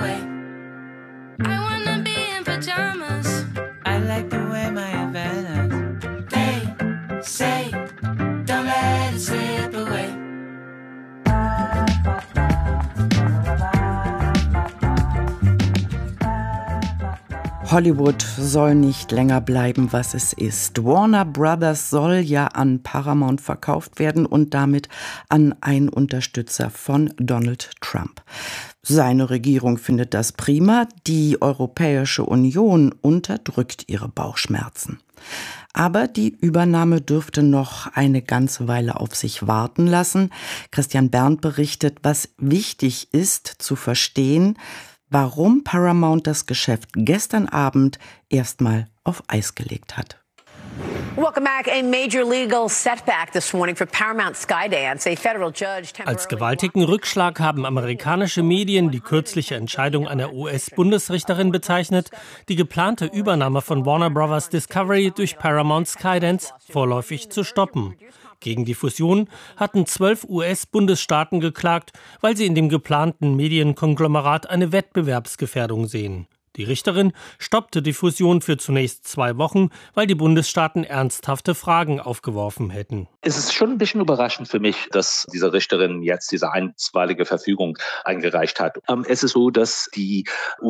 away. I wanna be in pajamas. I like the way my Havana's. They say, don't let it slip away. Hollywood soll nicht länger bleiben, was es ist. Warner Brothers soll ja an Paramount verkauft werden und damit an einen Unterstützer von Donald Trump. Seine Regierung findet das prima. Die Europäische Union unterdrückt ihre Bauchschmerzen. Aber die Übernahme dürfte noch eine ganze Weile auf sich warten lassen. Christian Berndt berichtet, was wichtig ist zu verstehen, warum Paramount das Geschäft gestern Abend erstmal auf Eis gelegt hat. Welcome back. A major legal setback this morning for Paramount Skydance. A federal judge Als gewaltigen Rückschlag haben amerikanische Medien die kürzliche Entscheidung einer US-Bundesrichterin bezeichnet, die geplante Übernahme von Warner Bros. Discovery durch Paramount Skydance vorläufig zu stoppen. Gegen die Fusion hatten 12 US-Bundesstaaten geklagt, weil sie in dem geplanten Medienkonglomerat eine Wettbewerbsgefährdung sehen. Die Richterin stoppte die Fusion für zunächst 2 Wochen, weil die Bundesstaaten ernsthafte Fragen aufgeworfen hätten. Es ist schon ein bisschen überraschend für mich, dass diese Richterin jetzt diese einstweilige Verfügung eingereicht hat. Es ist so, dass die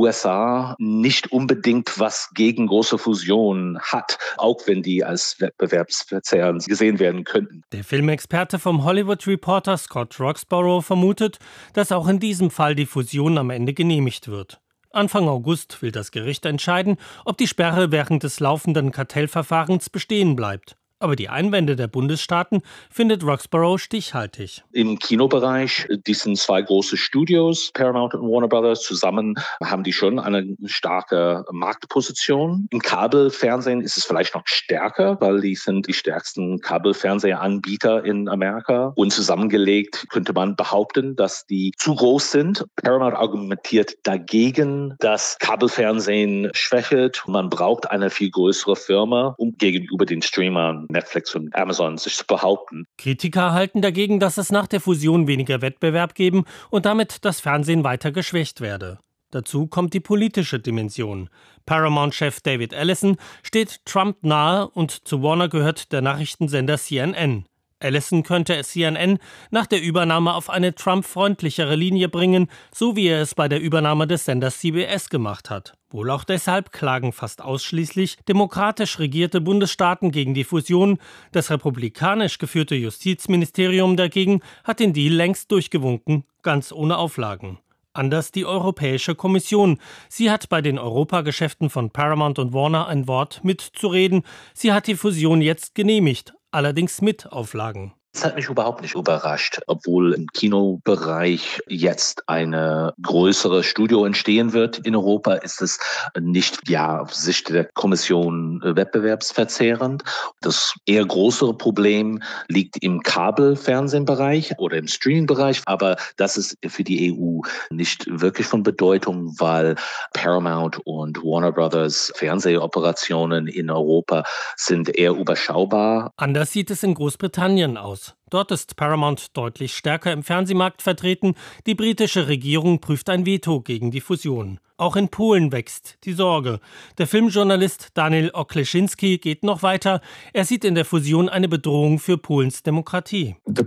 USA nicht unbedingt was gegen große Fusionen hat, auch wenn die als wettbewerbsverzerrend gesehen werden könnten. Der Filmexperte vom Hollywood Reporter Scott Roxborough vermutet, dass auch in diesem Fall die Fusion am Ende genehmigt wird. Anfang August will das Gericht entscheiden, ob die Sperre während des laufenden Kartellverfahrens bestehen bleibt. Aber die Einwände der Bundesstaaten findet Roxborough stichhaltig. Im Kinobereich, die sind 2 große Studios, Paramount und Warner Brothers. Zusammen haben die schon eine starke Marktposition. Im Kabelfernsehen ist es vielleicht noch stärker, weil die sind die stärksten Kabelfernsehanbieter in Amerika. Und zusammengelegt könnte man behaupten, dass die zu groß sind. Paramount argumentiert dagegen, dass Kabelfernsehen schwächelt. Man braucht eine viel größere Firma, um gegenüber den Streamern Netflix und Amazon sich zu behaupten. Kritiker halten dagegen, dass es nach der Fusion weniger Wettbewerb geben und damit das Fernsehen weiter geschwächt werde. Dazu kommt die politische Dimension. Paramount-Chef David Ellison steht Trump nahe und zu Warner gehört der Nachrichtensender CNN. Ellison könnte CNN nach der Übernahme auf eine Trump-freundlichere Linie bringen, so wie er es bei der Übernahme des Senders CBS gemacht hat. Wohl auch deshalb klagen fast ausschließlich demokratisch regierte Bundesstaaten gegen die Fusion. Das republikanisch geführte Justizministerium dagegen hat den Deal längst durchgewunken, ganz ohne Auflagen. Anders die Europäische Kommission. Sie hat bei den Europageschäften von Paramount und Warner ein Wort mitzureden. Sie hat die Fusion jetzt genehmigt, allerdings mit Auflagen. Das hat mich überhaupt nicht überrascht, obwohl im Kinobereich jetzt eine größere Studio entstehen wird in Europa, ist es nicht aus Sicht der Kommission wettbewerbsverzerrend. Das eher größere Problem liegt im Kabelfernsehbereich oder im Streamingbereich, aber das ist für die EU nicht wirklich von Bedeutung, weil Paramount und Warner Brothers Fernsehoperationen in Europa sind eher überschaubar. Anders sieht es in Großbritannien aus. Dort ist Paramount deutlich stärker im Fernsehmarkt vertreten. Die britische Regierung prüft ein Veto gegen die Fusion. Auch in Polen wächst die Sorge. Der Filmjournalist Daniel Okleszynski geht noch weiter. Er sieht in der Fusion eine Bedrohung für Polens Demokratie. Der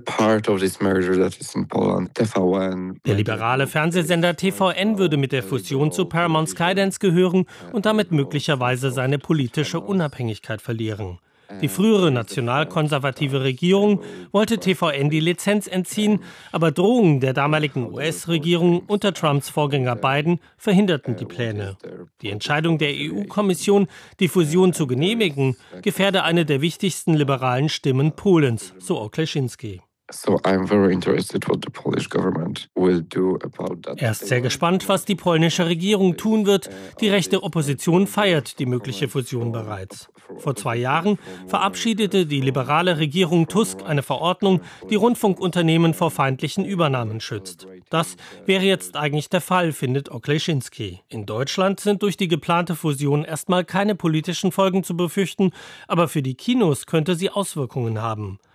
liberale Fernsehsender TVN würde mit der Fusion zu Paramount Skydance gehören und damit möglicherweise seine politische Unabhängigkeit verlieren. Die frühere nationalkonservative Regierung wollte TVN die Lizenz entziehen, aber Drohungen der damaligen US-Regierung unter Trumps Vorgänger Biden verhinderten die Pläne. Die Entscheidung der EU-Kommission, die Fusion zu genehmigen, gefährde eine der wichtigsten liberalen Stimmen Polens, so Okleszynski. Er ist sehr gespannt, was die polnische Regierung tun wird. Die rechte Opposition feiert die mögliche Fusion bereits. Vor 2 Jahren verabschiedete die liberale Regierung Tusk eine Verordnung, die Rundfunkunternehmen vor feindlichen Übernahmen schützt. Das wäre jetzt eigentlich der Fall, findet Okleszynski. In Deutschland sind durch die geplante Fusion erstmal keine politischen Folgen zu befürchten, aber für die Kinos könnte sie Auswirkungen haben.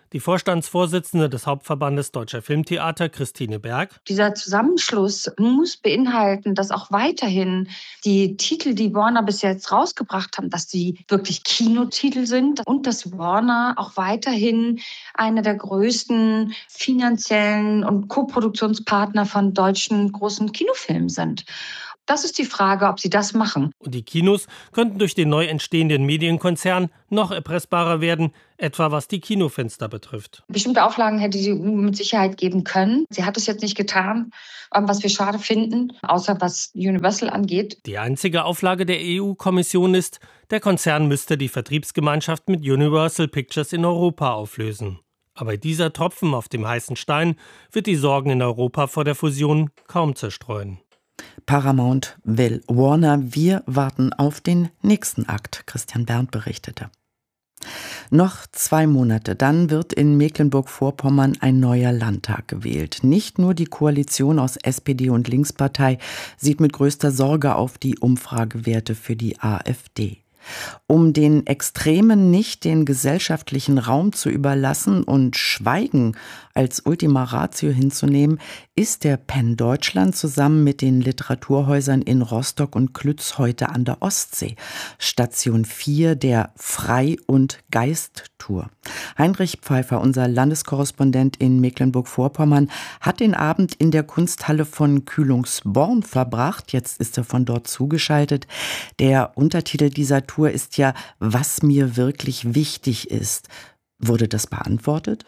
Die Vorstandsvorsitzende des Hauptverbandes Deutscher Filmtheater, Christine Berg. Dieser Zusammenschluss muss beinhalten, dass auch weiterhin die Titel, die Warner bis jetzt rausgebracht haben, dass die wirklich Kinotitel sind und dass Warner auch weiterhin einer der größten finanziellen und Co-Produktionspartner von deutschen großen Kinofilmen sind. Das ist die Frage, ob sie das machen. Und die Kinos könnten durch den neu entstehenden Medienkonzern noch erpressbarer werden, etwa was die Kinofenster betrifft. Bestimmte Auflagen hätte die EU mit Sicherheit geben können. Sie hat es jetzt nicht getan, was wir schade finden, außer was Universal angeht. Die einzige Auflage der EU-Kommission ist, der Konzern müsste die Vertriebsgemeinschaft mit Universal Pictures in Europa auflösen. Aber dieser Tropfen auf dem heißen Stein wird die Sorgen in Europa vor der Fusion kaum zerstreuen. Paramount will Warner. Wir warten auf den nächsten Akt. Christian Berndt berichtete. Noch 2 Monate, dann wird in Mecklenburg-Vorpommern ein neuer Landtag gewählt. Nicht nur die Koalition aus SPD und Linkspartei sieht mit größter Sorge auf die Umfragewerte für die AfD. Um den Extremen nicht den gesellschaftlichen Raum zu überlassen und Schweigen als Ultima Ratio hinzunehmen, ist der PEN Deutschland zusammen mit den Literaturhäusern in Rostock und Klütz heute an der Ostsee. Station 4 der Frei- und Geist-Tour. Heinrich Pfeiffer, unser Landeskorrespondent in Mecklenburg-Vorpommern, hat den Abend in der Kunsthalle von Kühlungsborn verbracht. Jetzt ist er von dort zugeschaltet. Der Untertitel dieser Tour ist ja „Was mir wirklich wichtig ist". Wurde das beantwortet?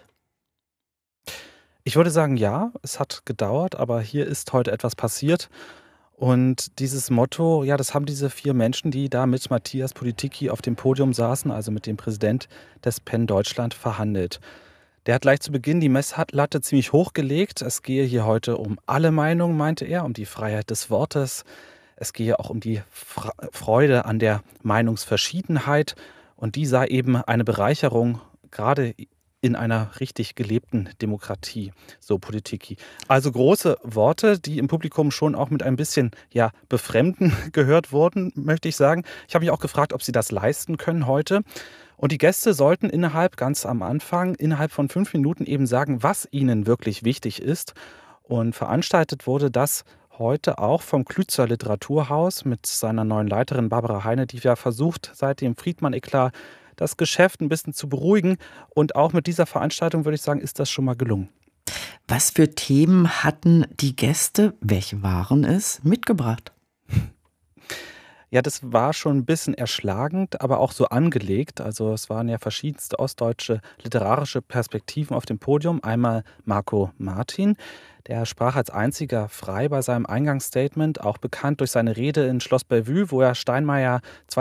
Ich würde sagen, ja, es hat gedauert, aber hier ist heute etwas passiert. Und dieses Motto, ja, das haben diese 4 Menschen, die da mit Matthias Politicki auf dem Podium saßen, also mit dem Präsident des PEN Deutschland, verhandelt. Der hat gleich zu Beginn die Messlatte ziemlich hochgelegt. Es gehe hier heute um alle Meinungen, meinte er, um die Freiheit des Wortes. Es gehe auch um die Freude an der Meinungsverschiedenheit. Und die sei eben eine Bereicherung, gerade in einer richtig gelebten Demokratie, so Politicki. Also große Worte, die im Publikum schon auch mit ein bisschen Befremden gehört wurden, möchte ich sagen. Ich habe mich auch gefragt, ob sie das leisten können heute. Und die Gäste sollten ganz am Anfang, innerhalb von 5 Minuten eben sagen, was ihnen wirklich wichtig ist. Und veranstaltet wurde das heute auch vom Klützer Literaturhaus mit seiner neuen Leiterin Barbara Heine, die ja versucht, seit dem Friedmann-Eklat das Geschäft ein bisschen zu beruhigen. Und auch mit dieser Veranstaltung, würde ich sagen, ist das schon mal gelungen. Was für Themen hatten die Gäste, welche waren es, mitgebracht? Ja, das war schon ein bisschen erschlagend, aber auch so angelegt. Also es waren ja verschiedenste ostdeutsche literarische Perspektiven auf dem Podium. Einmal Marco Martin, der sprach als einziger frei bei seinem Eingangsstatement, auch bekannt durch seine Rede in Schloss Bellevue, wo er Steinmeier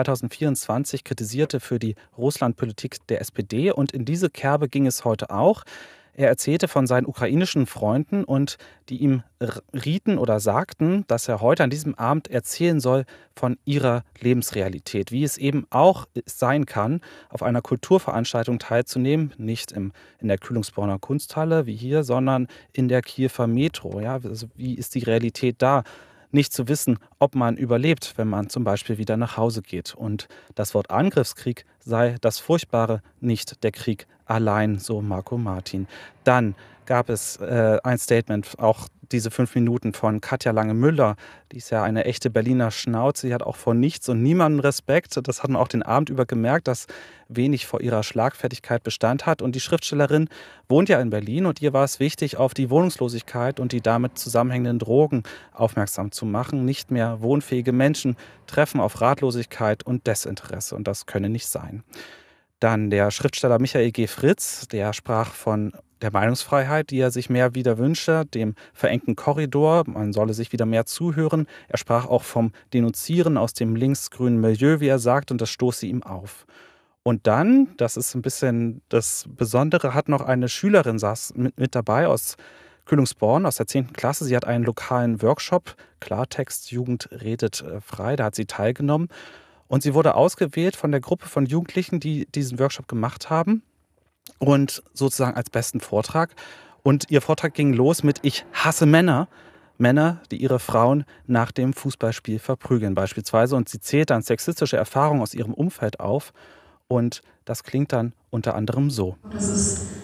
2024 kritisierte für die Russlandpolitik der SPD. Und in diese Kerbe ging es heute auch. Er erzählte von seinen ukrainischen Freunden und die ihm rieten oder sagten, dass er heute an diesem Abend erzählen soll von ihrer Lebensrealität, wie es eben auch sein kann, auf einer Kulturveranstaltung teilzunehmen, nicht in der Kühlungsborner Kunsthalle wie hier, sondern in der Kiewer Metro. Ja, also wie ist die Realität da? Nicht zu wissen, ob man überlebt, wenn man zum Beispiel wieder nach Hause geht. Und das Wort Angriffskrieg sei das Furchtbare, nicht der Krieg allein, so Marco Martin. Dann gab es ein Statement, auch diese 5 Minuten von Katja Lange-Müller. Die ist ja eine echte Berliner Schnauze. Sie hat auch vor nichts und niemandem Respekt. Das hat man auch den Abend über gemerkt, dass wenig vor ihrer Schlagfertigkeit Bestand hat. Und die Schriftstellerin wohnt ja in Berlin und ihr war es wichtig, auf die Wohnungslosigkeit und die damit zusammenhängenden Drogen aufmerksam zu machen. Nicht mehr wohnfähige Menschen treffen auf Ratlosigkeit und Desinteresse. Und das könne nicht sein. Dann der Schriftsteller Michael G. Fritz, der sprach von der Meinungsfreiheit, die er sich mehr wieder wünsche, dem verengten Korridor, man solle sich wieder mehr zuhören. Er sprach auch vom Denunzieren aus dem linksgrünen Milieu, wie er sagt, und das stoße ihm auf. Und dann, das ist ein bisschen das Besondere, hat noch eine Schülerin saß mit dabei aus Kühlungsborn, aus der 10. Klasse. Sie hat einen lokalen Workshop, Klartext, Jugend redet frei, da hat sie teilgenommen. Und sie wurde ausgewählt von der Gruppe von Jugendlichen, die diesen Workshop gemacht haben. Und sozusagen als besten Vortrag. Und ihr Vortrag ging los mit „Ich hasse Männer". Männer, die ihre Frauen nach dem Fußballspiel verprügeln beispielsweise. Und sie zählt dann sexistische Erfahrungen aus ihrem Umfeld auf. Und das klingt dann unter anderem so. Das ist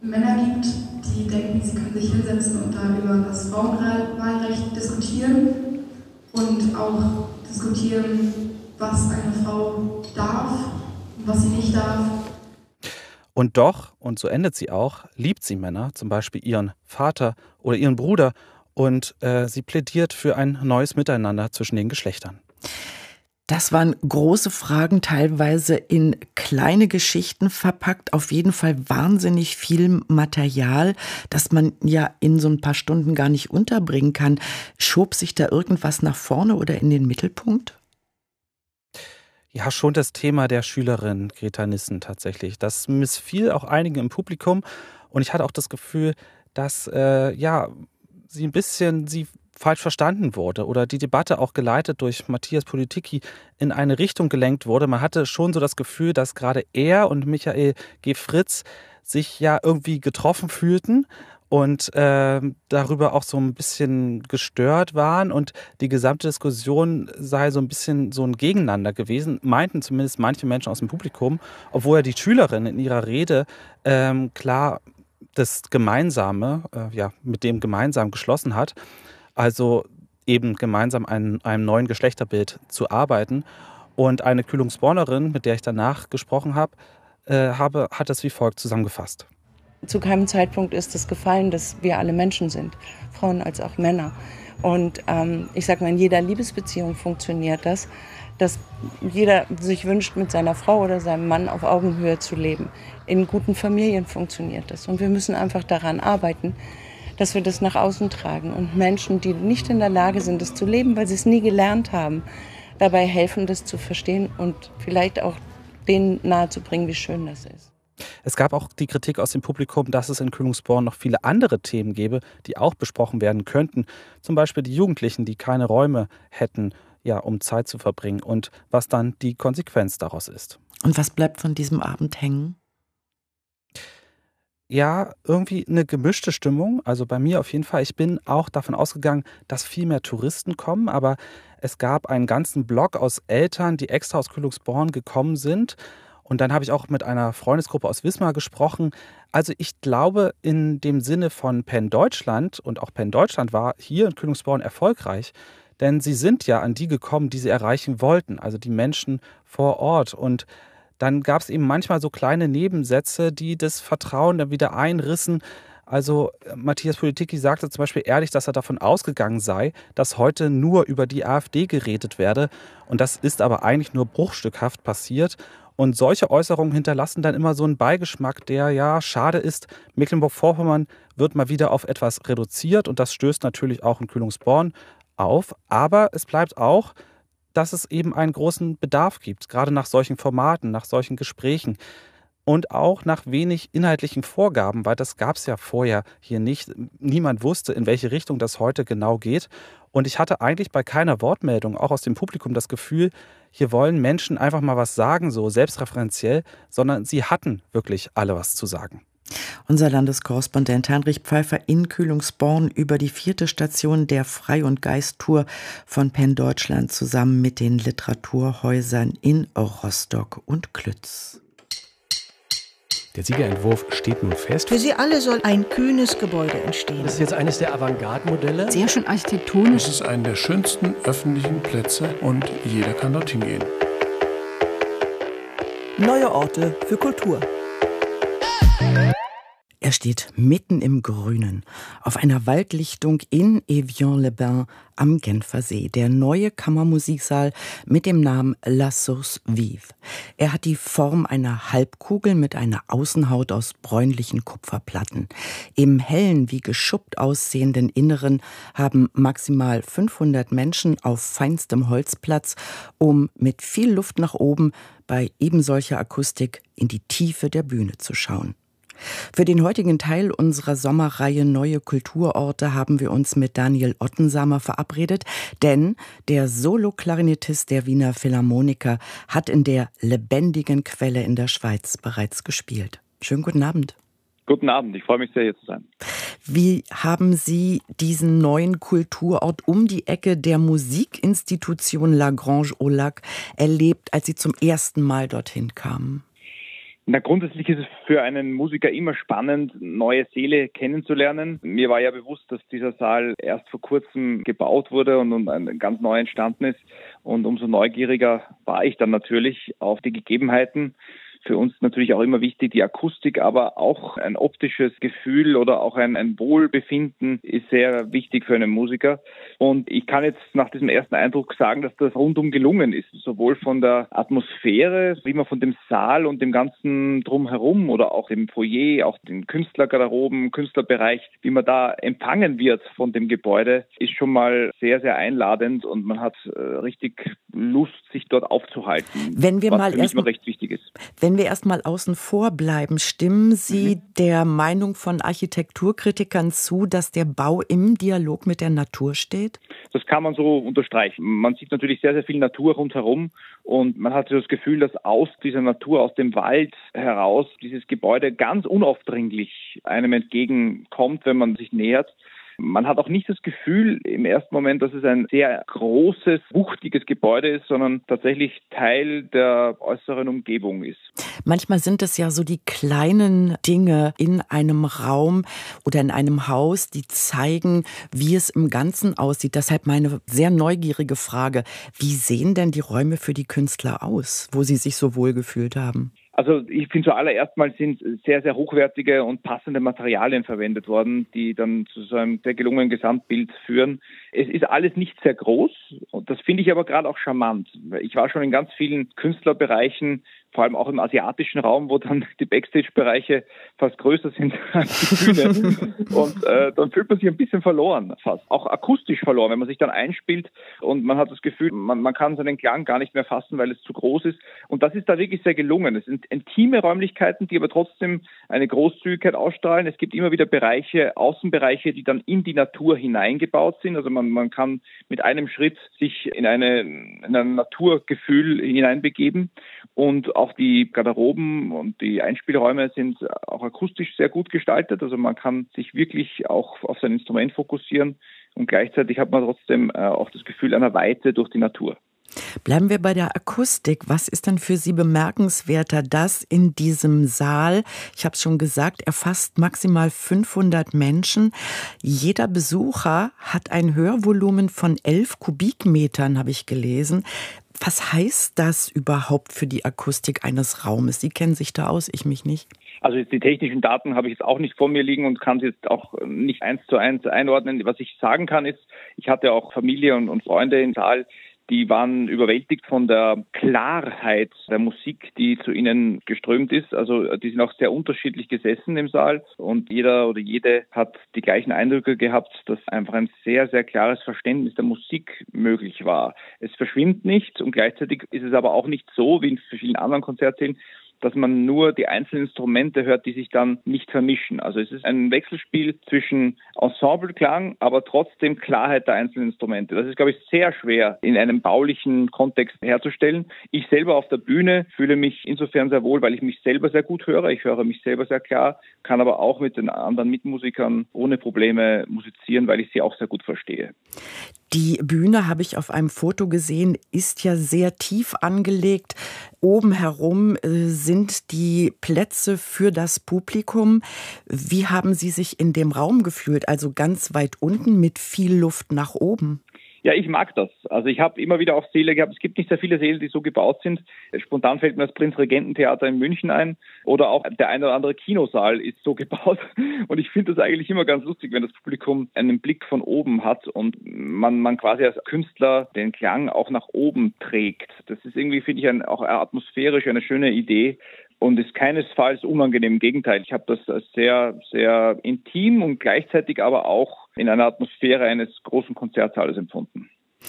Männer gibt, die denken, sie können sich hinsetzen und da über das Frauenwahlrecht diskutieren und auch diskutieren, was eine Frau darf und was sie nicht darf. Und doch, und so endet sie auch, liebt sie Männer, zum Beispiel ihren Vater oder ihren Bruder, und sie plädiert für ein neues Miteinander zwischen den Geschlechtern. Das waren große Fragen, teilweise in kleine Geschichten verpackt. Auf jeden Fall wahnsinnig viel Material, das man ja in so ein paar Stunden gar nicht unterbringen kann. Schob sich da irgendwas nach vorne oder in den Mittelpunkt? Ja, schon das Thema der Schülerin Greta Nissen tatsächlich. Das missfiel auch einigen im Publikum. Und ich hatte auch das Gefühl, dass sie falsch verstanden wurde oder die Debatte auch geleitet durch Matthias Politicki in eine Richtung gelenkt wurde. Man hatte schon so das Gefühl, dass gerade er und Michael G. Fritz sich ja irgendwie getroffen fühlten und darüber auch so ein bisschen gestört waren und die gesamte Diskussion sei so ein bisschen so ein Gegeneinander gewesen, meinten zumindest manche Menschen aus dem Publikum, obwohl ja die Schülerin in ihrer Rede klar das Gemeinsame, mit dem gemeinsam geschlossen hat, also eben gemeinsam an einem neuen Geschlechterbild zu arbeiten. Und eine Kühlungsbornerin, mit der ich danach gesprochen habe, hat das wie folgt zusammengefasst. Zu keinem Zeitpunkt ist es gefallen, dass wir alle Menschen sind, Frauen als auch Männer. Und ich sag mal, in jeder Liebesbeziehung funktioniert das, dass jeder sich wünscht, mit seiner Frau oder seinem Mann auf Augenhöhe zu leben. In guten Familien funktioniert das. Und wir müssen einfach daran arbeiten, dass wir das nach außen tragen und Menschen, die nicht in der Lage sind, das zu leben, weil sie es nie gelernt haben, dabei helfen, das zu verstehen und vielleicht auch denen nahezubringen, wie schön das ist. Es gab auch die Kritik aus dem Publikum, dass es in Kühlungsborn noch viele andere Themen gäbe, die auch besprochen werden könnten. Zum Beispiel die Jugendlichen, die keine Räume hätten, um Zeit zu verbringen und was dann die Konsequenz daraus ist. Und was bleibt von diesem Abend hängen? Ja, irgendwie eine gemischte Stimmung. Also bei mir auf jeden Fall. Ich bin auch davon ausgegangen, dass viel mehr Touristen kommen, aber es gab einen ganzen Block aus Eltern, die extra aus Kühlungsborn gekommen sind. Und dann habe ich auch mit einer Freundesgruppe aus Wismar gesprochen. Also ich glaube, in dem Sinne von Penn Deutschland, und auch Penn Deutschland war hier in Kühlungsborn erfolgreich, denn sie sind ja an die gekommen, die sie erreichen wollten, also die Menschen vor Ort. Und dann gab es eben manchmal so kleine Nebensätze, die das Vertrauen dann wieder einrissen. Also Matthias Politicki sagte zum Beispiel ehrlich, dass er davon ausgegangen sei, dass heute nur über die AfD geredet werde. Und das ist aber eigentlich nur bruchstückhaft passiert. Und solche Äußerungen hinterlassen dann immer so einen Beigeschmack, der schade ist. Mecklenburg-Vorpommern wird mal wieder auf etwas reduziert und das stößt natürlich auch in Kühlungsborn auf. Aber es bleibt auch, dass es eben einen großen Bedarf gibt, gerade nach solchen Formaten, nach solchen Gesprächen und auch nach wenig inhaltlichen Vorgaben, weil das gab es ja vorher hier nicht. Niemand wusste, in welche Richtung das heute genau geht. Und ich hatte eigentlich bei keiner Wortmeldung, auch aus dem Publikum, das Gefühl, hier wollen Menschen einfach mal was sagen, so selbstreferenziell, sondern sie hatten wirklich alle was zu sagen. Unser Landeskorrespondent Heinrich Pfeiffer in Kühlungsborn über die 4. Station der Frei- und Geist-Tour von Penn Deutschland zusammen mit den Literaturhäusern in Rostock und Klütz. Der Siegerentwurf steht nun fest. Für sie alle soll ein kühnes Gebäude entstehen. Das ist jetzt eines der Avantgarde-Modelle. Sehr schön architektonisch. Es ist einer der schönsten öffentlichen Plätze und jeder kann dorthin gehen. Neue Orte für Kultur. Er steht mitten im Grünen, auf einer Waldlichtung in Evian-les-Bains am Genfersee, der neue Kammermusiksaal mit dem Namen La Source Vive. Er hat die Form einer Halbkugel mit einer Außenhaut aus bräunlichen Kupferplatten. Im hellen, wie geschuppt aussehenden Inneren haben maximal 500 Menschen auf feinstem Holz Platz, um mit viel Luft nach oben bei ebensolcher Akustik in die Tiefe der Bühne zu schauen. Für den heutigen Teil unserer Sommerreihe Neue Kulturorte haben wir uns mit Daniel Ottensamer verabredet, denn der Solo-Klarinettist der Wiener Philharmoniker hat in der lebendigen Quelle in der Schweiz bereits gespielt. Schönen guten Abend. Guten Abend, ich freue mich sehr, hier zu sein. Wie haben Sie diesen neuen Kulturort um die Ecke der Musikinstitution La Grange au Lac erlebt, als Sie zum ersten Mal dorthin kamen? Na, grundsätzlich ist es für einen Musiker immer spannend, neue Säle kennenzulernen. Mir war ja bewusst, dass dieser Saal erst vor kurzem gebaut wurde und ganz neu entstanden ist. Und umso neugieriger war ich dann natürlich auf die Gegebenheiten. Für uns natürlich auch immer wichtig die Akustik, aber auch ein optisches Gefühl oder auch ein Wohlbefinden ist sehr wichtig für einen Musiker. Und ich kann jetzt nach diesem ersten Eindruck sagen, dass das rundum gelungen ist, sowohl von der Atmosphäre, wie man von dem Saal und dem ganzen Drumherum oder auch dem Foyer, auch den Künstlergarderoben, Künstlerbereich, wie man da empfangen wird von dem Gebäude, ist schon mal sehr, sehr einladend und man hat richtig Lust, sich dort aufzuhalten. Wenn wir was mal für mich immer recht wichtig ist. Wenn wir erst mal außen vor bleiben, stimmen Sie der Meinung von Architekturkritikern zu, dass der Bau im Dialog mit der Natur steht? Das kann man so unterstreichen. Man sieht natürlich sehr, sehr viel Natur rundherum und man hat so das Gefühl, dass aus dieser Natur, aus dem Wald heraus dieses Gebäude ganz unaufdringlich einem entgegenkommt, wenn man sich nähert. Man hat auch nicht das Gefühl im ersten Moment, dass es ein sehr großes, wuchtiges Gebäude ist, sondern tatsächlich Teil der äußeren Umgebung ist. Manchmal sind es ja so die kleinen Dinge in einem Raum oder in einem Haus, die zeigen, wie es im Ganzen aussieht. Deshalb meine sehr neugierige Frage, wie sehen denn die Räume für die Künstler aus, wo sie sich so wohl gefühlt haben? Also ich finde zuallererst mal sind sehr, sehr hochwertige und passende Materialien verwendet worden, die dann zu so einem sehr gelungenen Gesamtbild führen. Es ist alles nicht sehr groß und das finde ich aber gerade auch charmant. Ich war schon in ganz vielen Künstlerbereichen, vor allem auch im asiatischen Raum, wo dann die Backstage-Bereiche fast größer sind als die Bühne. Und dann fühlt man sich ein bisschen verloren, fast. Auch akustisch verloren, wenn man sich dann einspielt und man hat das Gefühl, man kann seinen Klang gar nicht mehr fassen, weil es zu groß ist. Und das ist da wirklich sehr gelungen. Es sind intime Räumlichkeiten, die aber trotzdem eine Großzügigkeit ausstrahlen. Es gibt immer wieder Bereiche, Außenbereiche, die dann in die Natur hineingebaut sind. Also man kann mit einem Schritt sich in ein Naturgefühl hineinbegeben. Und auch die Garderoben und die Einspielräume sind auch akustisch sehr gut gestaltet. Also man kann sich wirklich auch auf sein Instrument fokussieren und gleichzeitig hat man trotzdem auch das Gefühl einer Weite durch die Natur. Bleiben wir bei der Akustik. Was ist denn für Sie bemerkenswerter, dass in diesem Saal, ich habe es schon gesagt, erfasst maximal 500 Menschen. Jeder Besucher hat ein Hörvolumen von 11 Kubikmetern, habe ich gelesen. Was heißt das überhaupt für die Akustik eines Raumes? Sie kennen sich da aus, ich mich nicht. Also die technischen Daten habe ich jetzt auch nicht vor mir liegen und kann sie jetzt auch nicht 1:1 einordnen. Was ich sagen kann ist, ich hatte auch Familie und Freunde im Saal, die waren überwältigt von der Klarheit der Musik, die zu ihnen geströmt ist. Also die sind auch sehr unterschiedlich gesessen im Saal und jeder oder jede hat die gleichen Eindrücke gehabt, dass einfach ein sehr, sehr klares Verständnis der Musik möglich war. Es verschwimmt nicht und gleichzeitig ist es aber auch nicht so, wie in vielen anderen Konzertsälen, dass man nur die einzelnen Instrumente hört, die sich dann nicht vermischen. Also es ist ein Wechselspiel zwischen Ensembleklang, aber trotzdem Klarheit der einzelnen Instrumente. Das ist, glaube ich, sehr schwer in einem baulichen Kontext herzustellen. Ich selber auf der Bühne fühle mich insofern sehr wohl, weil ich mich selber sehr gut höre. Ich höre mich selber sehr klar, kann aber auch mit den anderen Mitmusikern ohne Probleme musizieren, weil ich sie auch sehr gut verstehe. Die Bühne, habe ich auf einem Foto gesehen, ist ja sehr tief angelegt. Oben herum sind die Plätze für das Publikum. Wie haben Sie sich in dem Raum gefühlt? Also ganz weit unten mit viel Luft nach oben? Ja, ich mag das. Also ich habe immer wieder auch Säle gehabt. Es gibt nicht sehr viele Säle, die so gebaut sind. Spontan fällt mir das Prinzregententheater in München ein oder auch der ein oder andere Kinosaal ist so gebaut. Und ich finde das eigentlich immer ganz lustig, wenn das Publikum einen Blick von oben hat und man quasi als Künstler den Klang auch nach oben trägt. Das ist irgendwie, finde ich, auch atmosphärisch eine schöne Idee. Und ist keinesfalls unangenehm. Im Gegenteil, ich habe das als sehr, sehr intim und gleichzeitig aber auch in einer Atmosphäre eines großen Konzertsaales empfunden.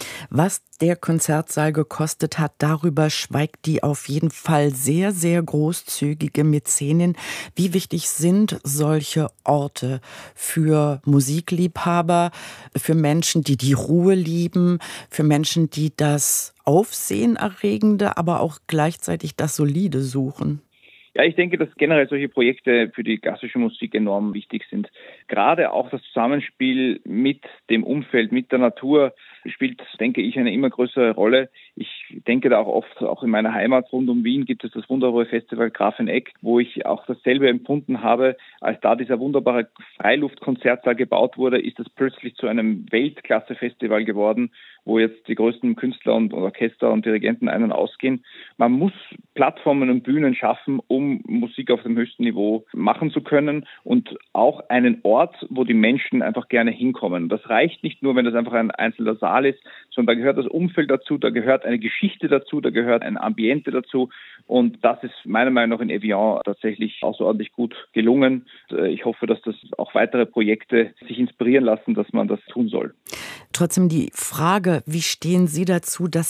Was der Konzertsaal gekostet hat, darüber schweigt die auf jeden Fall sehr, sehr großzügige Mäzenin. Wie wichtig sind solche Orte für Musikliebhaber, für Menschen, die die Ruhe lieben, für Menschen, die das Aufsehenerregende, aber auch gleichzeitig das Solide suchen? Ja, ich denke, dass generell solche Projekte für die klassische Musik enorm wichtig sind. Gerade auch das Zusammenspiel mit dem Umfeld, mit der Natur spielt, denke ich, eine immer größere Rolle. Ich denke da auch oft, auch in meiner Heimat rund um Wien gibt es das wunderbare Festival Grafeneck, wo ich auch dasselbe empfunden habe. Als da dieser wunderbare Freiluftkonzertsaal gebaut wurde, ist es plötzlich zu einem Weltklasse-Festival geworden, wo jetzt die größten Künstler und Orchester und Dirigenten ein- und ausgehen. Man muss Plattformen und Bühnen schaffen, um Musik auf dem höchsten Niveau machen zu können und auch einen Ort, wo die Menschen einfach gerne hinkommen. Das reicht nicht nur, wenn das einfach ein einzelner Saal ist, sondern da gehört das Umfeld dazu, da gehört eine Geschichte dazu, da gehört ein Ambiente dazu und das ist meiner Meinung nach in Evian tatsächlich außerordentlich gut gelungen. Ich hoffe, dass das auch weitere Projekte sich inspirieren lassen, dass man das tun soll. Trotzdem die Frage, wie stehen Sie dazu, dass